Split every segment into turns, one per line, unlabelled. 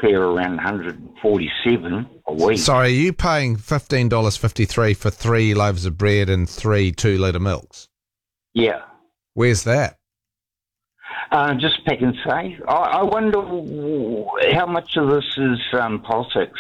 here around 147 a week.
Sorry, are you paying $15.53 for 3 loaves of bread and 3 2-litre milks?
Yeah.
Where's that?
Just Pack and Save. I wonder how much of this is politics.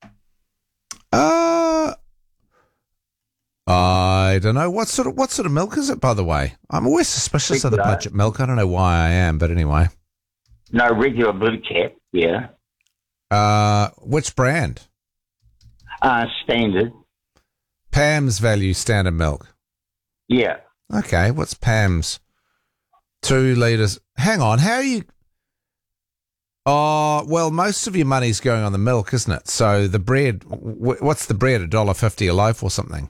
I don't know. What sort of milk is it, by the way? I'm always suspicious of the budget milk. I don't know why I am, but anyway.
No, regular Blue Cap, yeah.
Which brand?
Standard.
Pam's Value Standard Milk.
Yeah.
Okay, what's Pam's? 2 litres. Hang on, how are you... Oh, well, most of your money's going on the milk, isn't it? So the bread, what's the bread, $1.50 a loaf or something?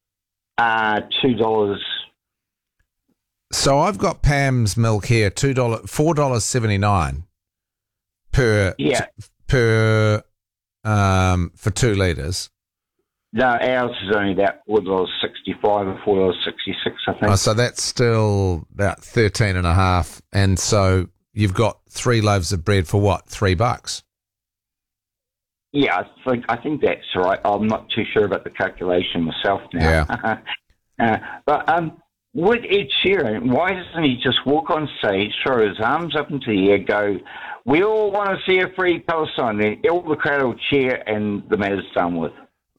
$2.
So I've got Pam's milk here, $4.79 per for 2 litres.
No, ours is only about $4.65 or $4.66, I think.
Oh, so that's still about 13.5, and so you've got 3 loaves of bread for what? $3?
Yeah, I think that's right. I'm not too sure about the calculation myself now.
Yeah.
But with Ed Sheeran, why doesn't he just walk on stage, throw his arms up into the air, go, "We all want to see a free Palestine," and all the crowd will cheer, and the matter's done with.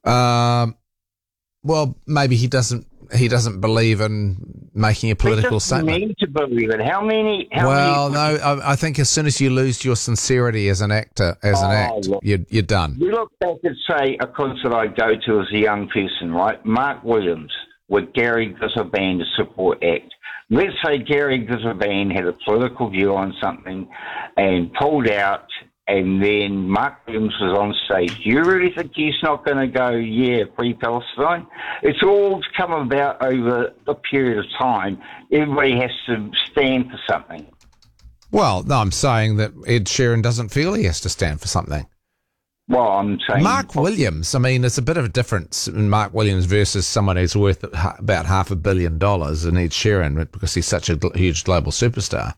Well, maybe he doesn't believe in making a political statement.
He doesn't need to believe it. How many?
No, I think as soon as you lose your sincerity as an actor,
look,
you're done.
You look back at, say, a concert I'd go to as a young person, right? Mark Williams with Gary Gisselband to support act. Let's say Gary Gisselband had a political view on something and pulled out, and then Mark Williams was on stage. Do you really think he's not going to go, yeah, free Palestine? It's all come about over a period of time. Everybody has to stand for something.
Well, no, I'm saying that Ed Sheeran doesn't feel he has to stand for something.
Well, I'm saying...
Mark Williams, I mean, it's a bit of a difference in Mark Williams versus someone who's worth about $500 million in Ed Sheeran because he's such a huge global superstar.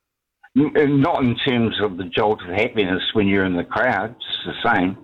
Not in terms of the jolt of happiness when you're in the crowd. It's the same.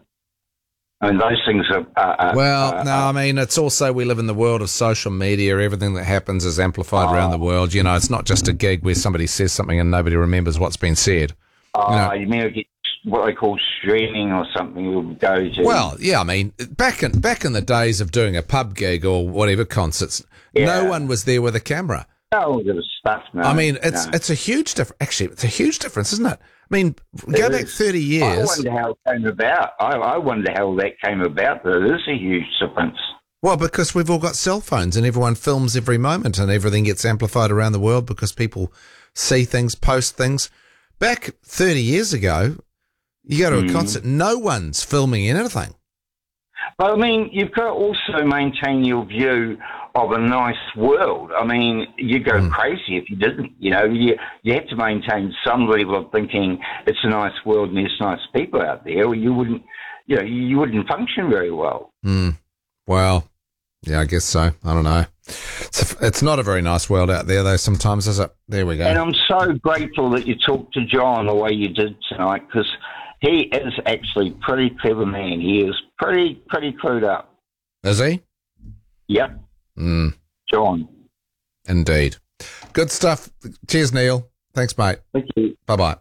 I mean, those things are...
I mean, it's also we live in the world of social media. Everything that happens is amplified around the world. You know, it's not just a gig where somebody says something and nobody remembers what's been said.
You mean get what they call streaming or something will go to...
Well, yeah, I mean, back in the days of doing a pub gig or whatever concerts, no one was there with a camera.
Oh, there was stuff, no.
I mean, it's a huge difference. Actually, it's a huge difference, isn't it? I mean, go back 30 years.
I wonder how it came about. I wonder how that came about, but it is a huge difference.
Well, because we've all got cell phones and everyone films every moment and everything gets amplified around the world because people see things, post things. Back 30 years ago, you go to a concert, no one's filming anything.
But, I mean, you've got to also maintain your view of a nice world. I mean, you go crazy if you didn't. You know, you have to maintain some level of thinking it's a nice world and there's nice people out there, or you wouldn't function very well.
Well, yeah, I guess so. I don't know. It's not a very nice world out there, though, sometimes, is it? There we go.
And I'm so grateful that you talked to John the way you did tonight, because he is actually a pretty clever man. He is pretty clued up.
Is he?
Yep. John.
Indeed. Good stuff. Cheers, Neil. Thanks, mate.
Thank you.
Bye-bye.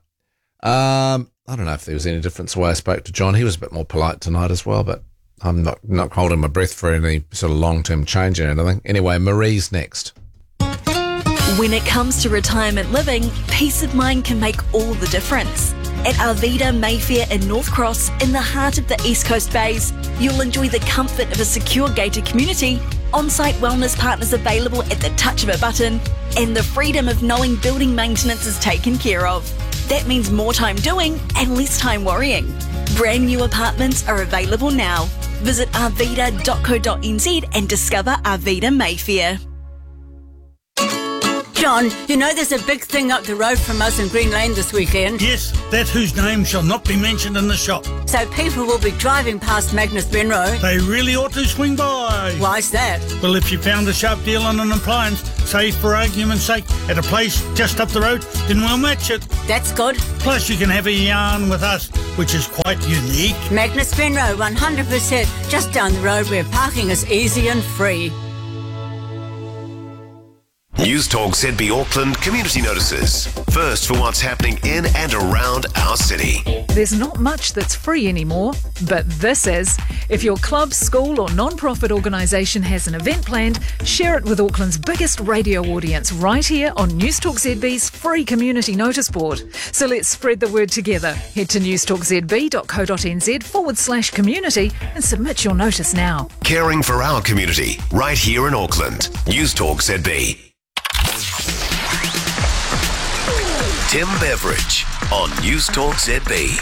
I don't know if there was any difference the way I spoke to John. He was a bit more polite tonight as well, but I'm not holding my breath for any sort of long-term change or anything. Anyway, Marie's next.
When it comes to retirement living, peace of mind can make all the difference. At Arvida Mayfair in North Cross, in the heart of the East Coast Bays, you'll enjoy the comfort of a secure gated community, on-site wellness partners available at the touch of a button, and the freedom of knowing building maintenance is taken care of. That means more time doing and less time worrying. Brand new apartments are available now. Visit arvida.co.nz and discover Arvida Mayfair.
John, you know there's a big thing up the road from us in Green Lane this weekend.
Yes,
that whose name shall not be mentioned in the shop.
So people will be driving past Magnus Benro.
They really ought to swing by.
Why's that?
Well, if you found a sharp deal on an appliance, say for argument's sake, at a place just up the road, then we'll match it.
That's good.
Plus you can have a yarn with us, which is quite unique.
Magnus Benro, 100%. Just down the road where parking is easy and free.
News Talk ZB Auckland community notices. First for what's happening in and around our city.
There's not much that's free anymore, but this is. If your club, school or non-profit organisation has an event planned, share it with Auckland's biggest radio audience right here on News Talk ZB's free community notice board. So let's spread the word together. Head to newstalkzb.co.nz/community and submit your notice now.
Caring for our community right here in Auckland. News Talk ZB. Tim Beveridge on News Talk ZB.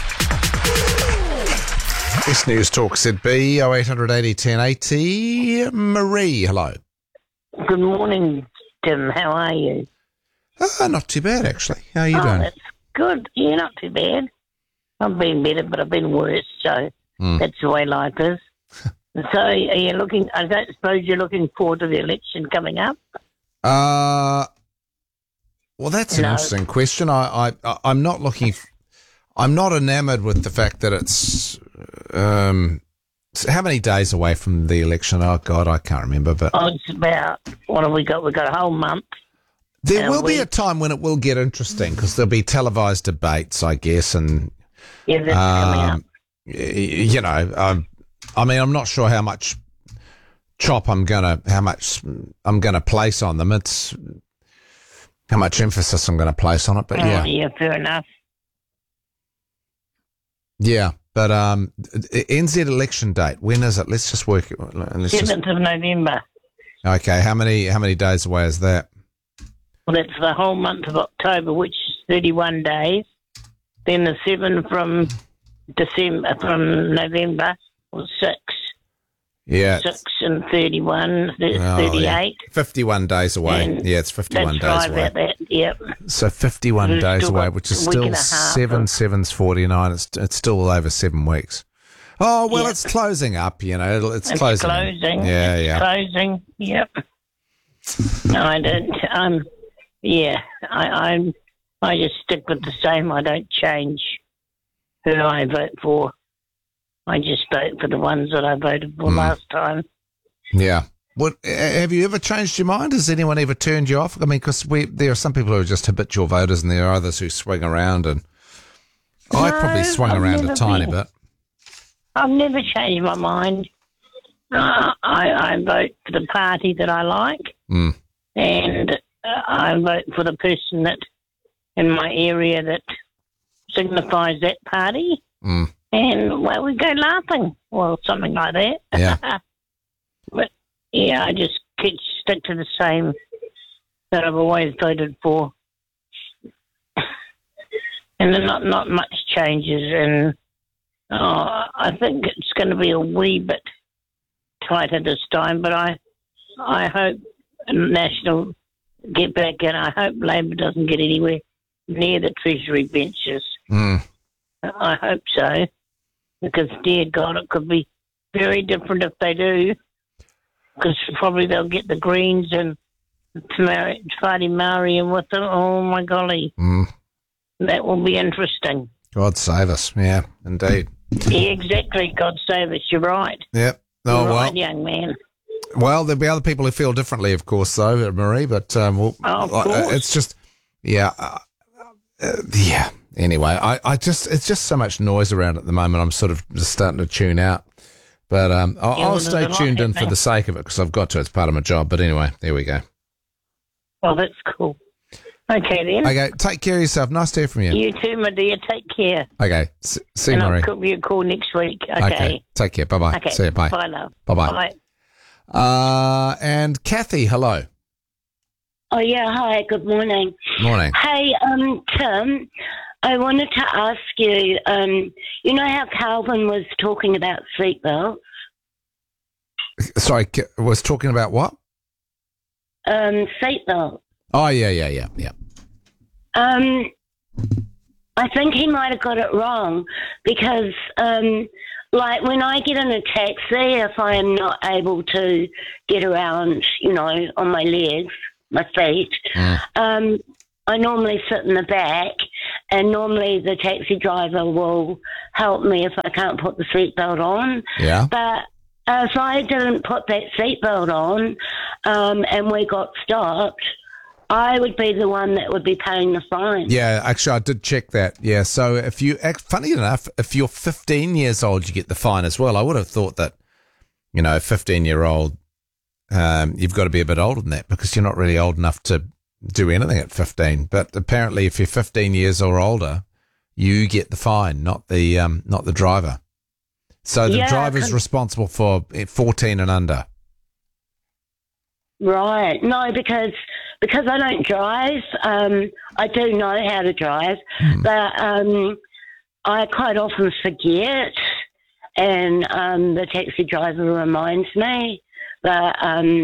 This News Talk ZB 0880 1080. Marie, hello.
Good morning, Tim. How are you?
Not too bad, actually. How are you doing?
That's good. Yeah, not too bad. I've been better, but I've been worse, so that's the way life is. So are you looking, I don't suppose you're looking forward to the election coming up?
Well, that's an interesting question. I'm not looking. I'm not enamoured with the fact that it's how many days away from the election. Oh God, I can't remember. But
it's about, what have we got? We've got a whole month.
There will be a time when it will get interesting because there'll be televised debates, I guess, and
yeah, that's coming up.
You know, I mean, I'm not sure how much I'm gonna place on them. It's how much emphasis I'm going to place on it, but yeah.
Yeah, fair enough.
Yeah, but NZ election date, when is it? Let's just work it.
7th of November.
Okay, how many days away is that?
Well, that's the whole month of October, which is 31 days. Then the 7 from November was 6.
Yeah.
6 and 31, 38.
Yeah. 51 days away.
And
yeah, it's 51 days
right
away.
about that, yep.
So 51 days away, which is still 7's 49. It's still over 7 weeks. Oh, well, It's closing up, you know. It's closing. Yeah,
it's closing, yep. No, I don't, I just stick with the same. I don't change who I vote for. I just vote for the ones that I voted for last time.
Yeah. What, have you ever changed your mind? Has anyone ever turned you off? I mean, because there are some people who are just habitual voters and there are others who swing around. And I probably swung around a tiny bit.
I've never changed my mind. I vote for the party that I like. And I vote for the person that in my area that signifies that party. And, well, we go laughing. Well, something like that.
Yeah.
But, yeah, I just stick to the same that I've always voted for. And then not much changes. And I think it's going to be a wee bit tighter this time. But I hope National get back in. I hope Labor doesn't get anywhere near the Treasury benches. I hope so. Because, dear God, it could be very different if they do. Because probably they'll get the Greens and Whare Maori in with them. Oh, my golly. That will be interesting.
God save us. Yeah, indeed.
Yeah, exactly. God save us. You're right.
Yep. Oh,
You're right,
well,
young man.
Well, there'll be other people who feel differently, of course, though, Marie. But
of course.
It's just, yeah. Anyway, it's just so much noise around at the moment. I'm sort of just starting to tune out. But I'll stay tuned in for the sake of it because I've got to. It's part of my job. But anyway, there we go.
Well, that's cool. Okay, then.
Okay, take care of yourself. Nice to hear from you.
You too, my dear. Take care.
Okay, see you,
and
Marie.
I'll give you a call next week. Okay.
Take care. Bye-bye.
Okay.
See you. Bye.
Bye, love.
Bye-bye.
Bye.
And Kathy, hello.
Oh, yeah. Hi. Good morning.
Morning.
Hey, Tim, I wanted to ask you, you know how Calvin was talking about seatbelts?
Sorry, was talking about what?
Seatbelts.
Oh, yeah.
I think he might have got it wrong because, like, when I get in a taxi, if I am not able to get around, on my legs, my feet, I normally sit in the back, and normally the taxi driver will help me if I can't put the seatbelt on.
Yeah.
But if I didn't put that seatbelt on and we got stopped, I would be the one that would be paying the fine.
Yeah, actually, I did check that. Yeah, so funny enough, if you're 15 years old, you get the fine as well. I would have thought that, 15-year-old, you've got to be a bit older than that because you're not really old enough to do anything at 15. But apparently, if you're 15 years or older, you get the fine, not the driver. So the driver's responsible for 14 and under.
Right. No, because I don't drive. I do know how to drive, but I quite often forget, and the taxi driver reminds me. But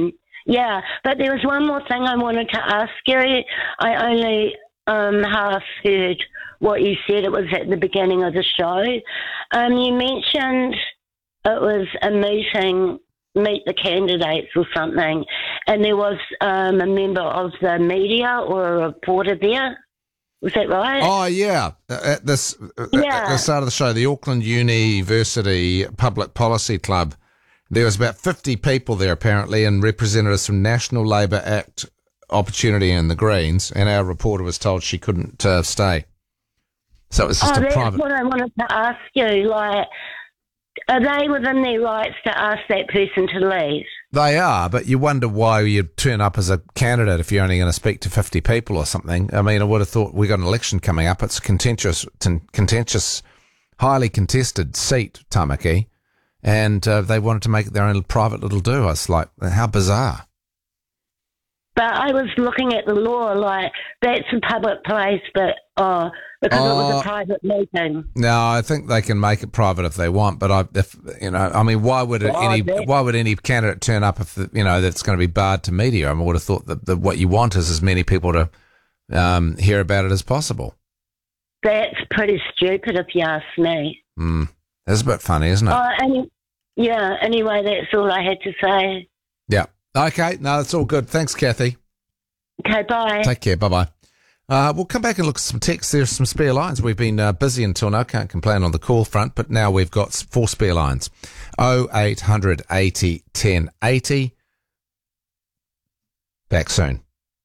but there was one more thing I wanted to ask you. I only half heard what you said. It was at the beginning of the show. You mentioned it was a meeting, meet the candidates or something, and there was a member of the media or a reporter there. Was that right?
Oh, yeah. At the start of the show, the Auckland University Public Policy Club, there was about 50 people there apparently, and representatives from National Labour Act, Opportunity and the Greens, and our reporter was told she couldn't stay. So it was just a private...
That's what I wanted to ask you, are they within their rights to ask that person to leave?
They are, but you wonder why you'd turn up as a candidate if you're only going to speak to 50 people or something. I mean, I would have thought we got an election coming up. It's a contentious, highly contested seat, Tamaki, and they wanted to make it their own private little do. I was like, how bizarre.
But I was looking at the law, that's a public place, but because it was a private meeting.
No, I think they can make it private if they want. But why would any candidate turn up if that's going to be barred to media? I would have thought that what you want is as many people to hear about it as possible.
That's pretty stupid, if you ask me.
That's a bit funny, isn't it?
Anyway, that's all I had to say.
Yeah. Okay, no, that's all good. Thanks, Kathy.
Okay, bye.
Take care, bye-bye. We'll come back and look at some texts. There's some spare lines. We've been busy until now, can't complain on the call front, but now we've got 4 spare lines. 0800 80 10 80. Back soon.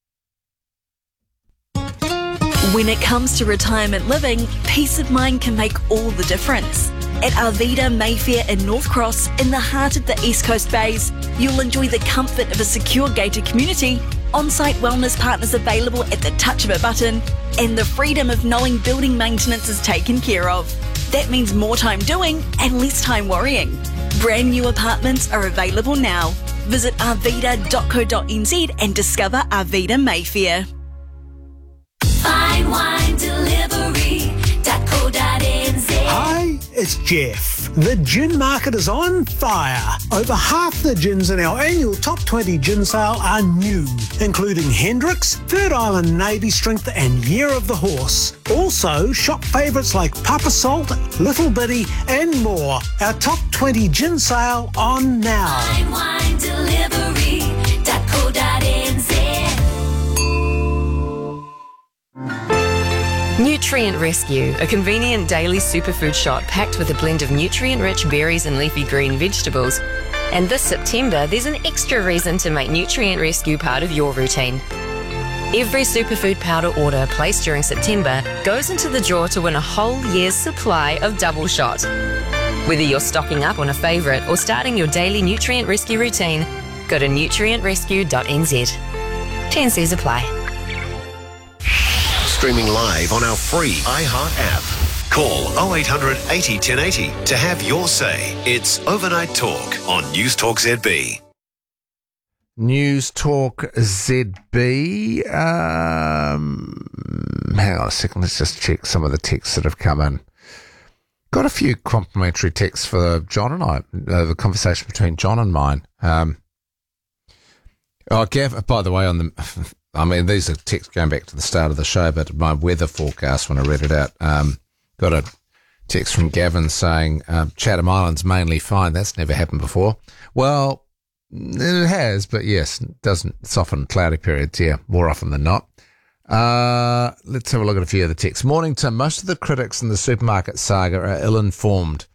When it comes to retirement living, peace of mind can make all the difference. At Arvida Mayfair in North Cross, in the heart of the East Coast Bays, you'll enjoy the comfort of a secure gated community, on-site wellness partners available at the touch of a button, and the freedom of knowing building maintenance is taken care of. That means more time doing and less time worrying. Brand new apartments are available now. Visit arvida.co.nz and discover Arvida Mayfair.
Fine Wine Delivery.co.nz.
Hi, it's Jeff. The gin market is on fire. Over half the gins in our annual Top 20 Gin Sale are new, including Hendrick's, Third Island Navy Strength and Year of the Horse. Also, shop favourites like Papa Salt, Little Bitty and more. Our Top 20 Gin Sale on now.
Fine Wine Delivery.co.nz.
Nutrient Rescue, a convenient daily superfood shot packed with a blend of nutrient-rich berries and leafy green vegetables. And this September, there's an extra reason to make Nutrient Rescue part of your routine. Every superfood powder order placed during September goes into the draw to win a whole year's supply of Double Shot. Whether you're stocking up on a favourite or starting your daily Nutrient Rescue routine, go to nutrientrescue.nz. T&Cs apply.
Streaming live on our free iHeart app. Call 0800 80 1080 to have your say. It's Overnight Talk on News Talk ZB.
News Talk ZB. Hang on a second. Let's just check some of the texts that have come in. Got a few complimentary texts for John and I. The conversation between John and mine. Gav, by the way, on the I mean, these are texts going back to the start of the show, but my weather forecast when I read it out, got a text from Gavin saying Chatham Island's mainly fine. That's never happened before. Well, it has, but yes, it doesn't. It's often cloudy periods here, more often than not. Let's have a look at a few of the texts. Morning, Tim. Most of the critics in the supermarket saga are ill-informed.